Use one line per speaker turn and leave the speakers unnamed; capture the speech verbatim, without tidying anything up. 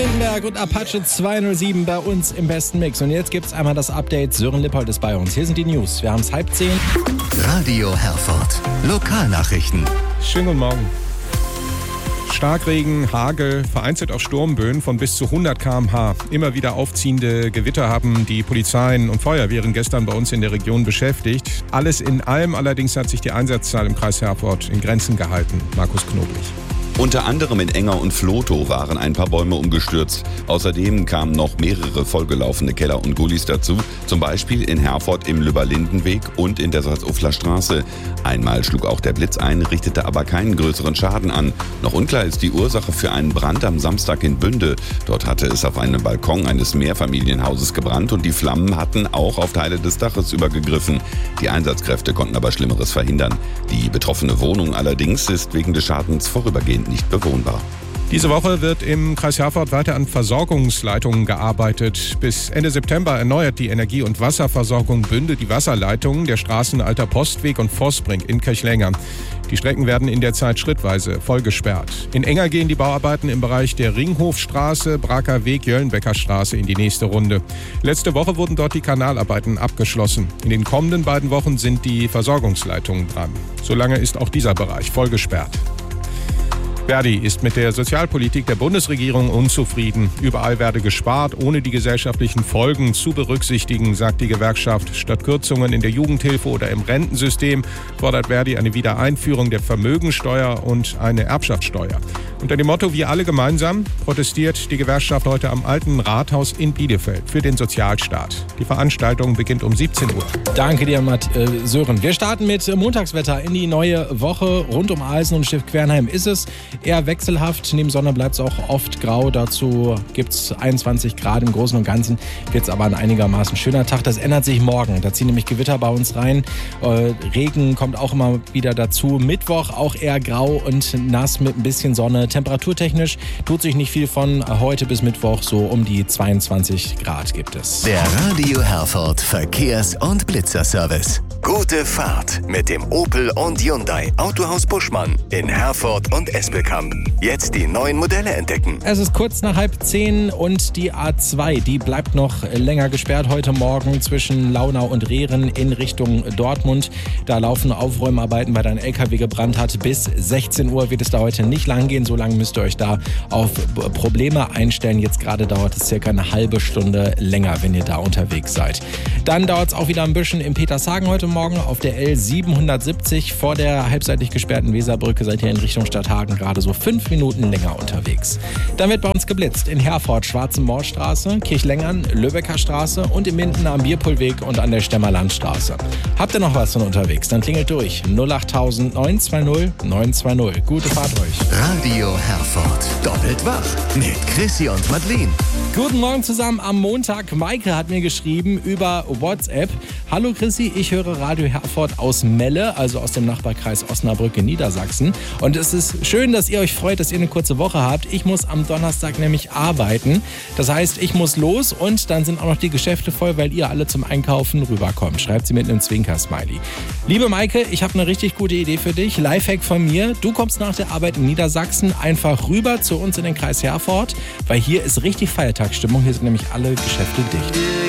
Friedenberg und Apache zweihundertsieben bei uns im besten Mix. Und jetzt gibt's einmal das Update. Sören Lippold ist bei uns. Hier sind die News. Wir haben es halb zehn.
Radio Herford. Lokalnachrichten.
Schönen guten Morgen. Starkregen, Hagel, vereinzelt auch Sturmböen von bis zu hundert Kilometer pro Stunde. Immer wieder aufziehende Gewitter haben die Polizeien und Feuerwehren gestern bei uns in der Region beschäftigt. Alles in allem allerdings hat sich die Einsatzzahl im Kreis Herford in Grenzen gehalten. Markus Knoblich.
Unter anderem in Enger und Flotow waren ein paar Bäume umgestürzt. Außerdem kamen noch mehrere vollgelaufene Keller und Gullis dazu. Zum Beispiel in Herford im Lübber-Lindenweg und in der Salzufler Straße. Einmal schlug auch der Blitz ein, richtete aber keinen größeren Schaden an. Noch unklar ist die Ursache für einen Brand am Samstag in Bünde. Dort hatte es auf einem Balkon eines Mehrfamilienhauses gebrannt und die Flammen hatten auch auf Teile des Daches übergegriffen. Die Einsatzkräfte konnten aber Schlimmeres verhindern. Die betroffene Wohnung allerdings ist wegen des Schadens vorübergehend nicht bewohnbar.
Diese Woche wird im Kreis Herford weiter an Versorgungsleitungen gearbeitet. Bis Ende September erneuert die Energie- und Wasserversorgung Bünde die Wasserleitungen der Straßen Alter Postweg und Vossbrink in Kirchlänger. Die Strecken werden in der Zeit schrittweise vollgesperrt. In Enger gehen die Bauarbeiten im Bereich der Ringhofstraße, Braker Weg, Jöllenbecker Straße in die nächste Runde. Letzte Woche wurden dort die Kanalarbeiten abgeschlossen. In den kommenden beiden Wochen sind die Versorgungsleitungen dran. Solange ist auch dieser Bereich vollgesperrt. Verdi ist mit der Sozialpolitik der Bundesregierung unzufrieden. Überall werde gespart, ohne die gesellschaftlichen Folgen zu berücksichtigen, sagt die Gewerkschaft. Statt Kürzungen in der Jugendhilfe oder im Rentensystem fordert Verdi eine Wiedereinführung der Vermögensteuer und eine Erbschaftssteuer. Unter dem Motto Wir alle gemeinsam protestiert die Gewerkschaft heute am Alten Rathaus in Bielefeld für den Sozialstaat. Die Veranstaltung beginnt um siebzehn Uhr.
Danke dir, Matt, äh, Sören. Wir starten mit Montagswetter in die neue Woche. Rund um Alsen und Stift Quernheim ist es eher wechselhaft. Neben Sonne bleibt es auch oft grau. Dazu gibt es einundzwanzig Grad. Im Großen und Ganzen wird es aber ein einigermaßen schöner Tag. Das ändert sich morgen. Da ziehen nämlich Gewitter bei uns rein. Äh, Regen kommt auch immer wieder dazu. Mittwoch auch eher grau und nass mit ein bisschen Sonne. Temperaturtechnisch tut sich nicht viel von heute bis Mittwoch. So um die zweiundzwanzig Grad gibt es.
Der Radio Herford Verkehrs- und Blitzerservice. Gute Fahrt mit dem Opel und Hyundai Autohaus Buschmann in Herford und Espelkamp. Jetzt die neuen Modelle entdecken.
Es ist kurz nach halb zehn und die A zwei, die bleibt noch länger gesperrt heute Morgen zwischen Launau und Rehren in Richtung Dortmund. Da laufen Aufräumarbeiten, weil da ein L K W gebrannt hat. Bis sechzehn Uhr wird es da heute nicht lang gehen. So lange müsst ihr euch da auf Probleme einstellen. Jetzt gerade dauert es circa eine halbe Stunde länger, wenn ihr da unterwegs seid. Dann dauert es auch wieder ein bisschen in Petershagen heute Morgen auf der L siebenhundertsiebzig vor der halbseitig gesperrten Weserbrücke. Seid ihr in Richtung Stadthagen gerade so fünf Minuten länger unterwegs. Dann wird bei uns geblitzt in Herford, Schwarze Moorstraße, Kirchlengern, Lübecker Straße und im Minden am Bierpohlweg und an der Stemmerlandstraße. Habt ihr noch was von unterwegs? Dann klingelt durch null acht neun zwei null neun zwei null. Gute Fahrt euch.
Radio Herford. Doppelt wach mit Chrissy und Madeleine.
Guten Morgen zusammen am Montag. Maike hat mir geschrieben über WhatsApp. Hallo Chrissy, ich höre Radio Herford aus Melle, also aus dem Nachbarkreis Osnabrück in Niedersachsen. Und es ist schön, dass ihr euch freut, dass ihr eine kurze Woche habt. Ich muss am Donnerstag nämlich arbeiten. Das heißt, ich muss los und dann sind auch noch die Geschäfte voll, weil ihr alle zum Einkaufen rüberkommt. Schreibt sie mit einem Zwinker-Smiley. Liebe Maike, ich habe eine richtig gute Idee für dich. Lifehack von mir. Du kommst nach der Arbeit in Niedersachsen einfach rüber zu uns in den Kreis Herford, weil hier ist richtig Feiertagsstimmung. Hier sind nämlich alle Geschäfte dicht.